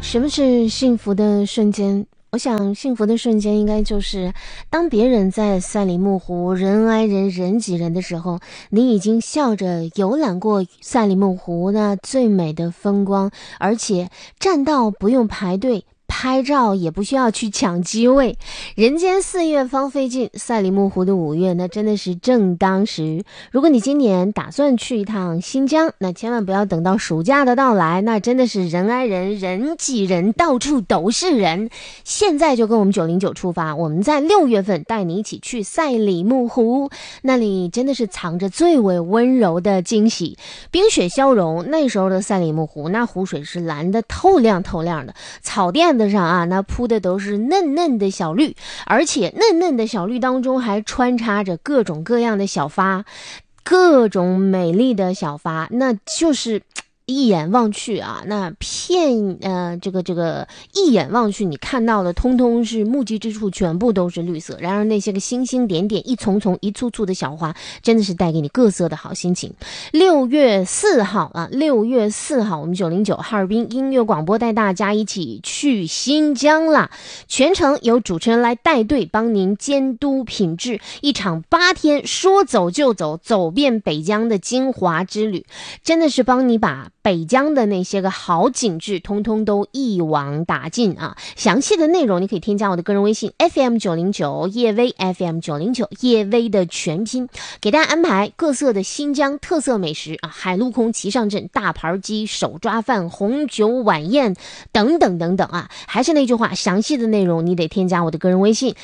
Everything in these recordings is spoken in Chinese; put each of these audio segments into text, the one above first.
什么是幸福的瞬间？我想幸福的瞬间应该就是当别人在赛里木湖人挨人人挤人的时候，你已经笑着游览过赛里木湖那最美的风光，而且站到不用排队，拍照也不需要去抢机位。人间4月方费尽，赛里木湖的5月那真的是正当时。如果你今年打算去一趟新疆，那千万不要等到暑假的到来，那真的是人挨人人挤人，到处都是人。现在就跟我们909出发，我们在6月份带你一起去赛里木湖，那里真的是藏着最为温柔的惊喜。冰雪消融，那时候的赛里木湖那湖水是蓝的透亮透亮的，草甸子上啊，那铺的都是嫩嫩的小绿，而且嫩嫩的小绿当中还穿插着各种各样的小花，各种美丽的小花，那就是一眼望去啊，那这个一眼望去，你看到的通通是目击之处全部都是绿色。然而那些个星星点点、一丛丛、一簇簇的小花，真的是带给你各色的好心情。6月4号啊，6月4号，我们909哈尔滨音乐广播带大家一起去新疆啦！全程由主持人来带队，帮您监督品质，一场8天说走就走，走遍北疆的精华之旅，真的是帮你把北疆的那些个好景致通通都一网打尽啊！详细的内容你可以添加我的个人微信 FM909 叶薇 FM909 叶薇的全拼，给大家安排各色的新疆特色美食啊，海陆空齐上阵，大盘鸡、手抓饭、红酒晚宴等等等等啊！还是那句话，详细的内容你得添加我的个人微信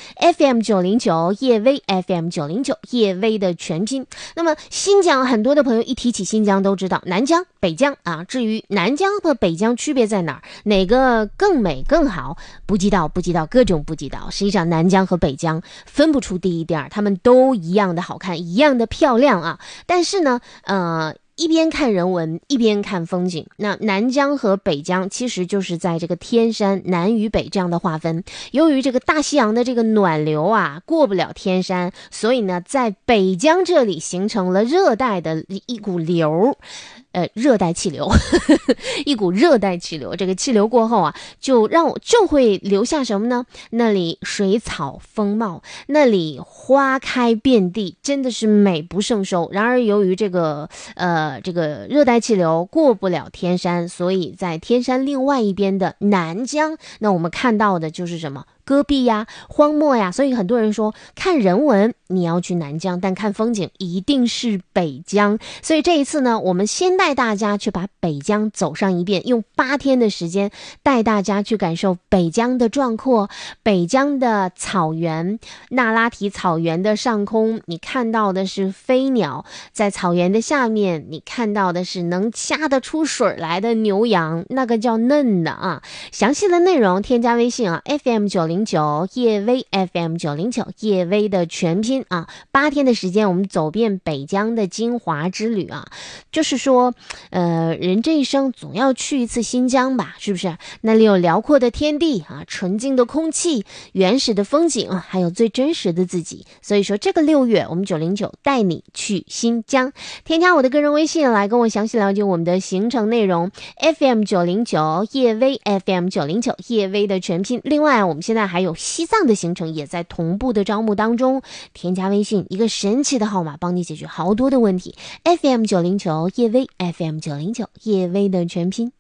FM909 叶薇 FM909 叶薇的全拼。那么新疆很多的朋友一提起新疆都知道南疆、北疆啊，至于南疆和北疆区别在哪儿，哪个更美更好，不知道，各种不知道。实际上南疆和北疆分不出第一第二，他们都一样的好看，一样的漂亮啊。但是呢一边看人文一边看风景，那南疆和北疆其实就是在这个天山南与北这样的划分。由于这个大西洋的这个暖流啊过不了天山，所以呢在北疆这里形成了热带的一股流，热带气流一股热带气流。这个气流过后啊，就会留下什么呢？那里水草丰茂，那里花开遍地，真的是美不胜收。然而由于这个热带气流过不了天山，所以在天山另外一边的南疆，那我们看到的就是什么？戈壁呀，荒漠呀，所以很多人说看人文你要去南疆，但看风景一定是北疆。所以这一次呢，我们先带大家去把北疆走上一遍，用8天的时间带大家去感受北疆的壮阔，北疆的草原，那拉提草原的上空，你看到的是飞鸟，在草原的下面，你看到的是能掐得出水来的牛羊，那个叫嫩的啊。详细的内容添加微信啊 FM909 叶薇 FM909 叶薇的全拼啊，8天的时间我们走遍北疆的精华之旅啊，就是说人这一生总要去一次新疆吧，是不是？那里有辽阔的天地啊，纯净的空气，原始的风景，还有最真实的自己。所以说这个6月我们909带你去新疆，添加我的个人微信来跟我详细了解我们的行程内容 FM909 叶薇 FM909 叶薇的全拼。另外我们现在还有西藏的行程也在同步的招募当中，添加微信，一个神奇的号码帮你解决好多的问题 FM909 叶薇 FM909 叶薇的全拼。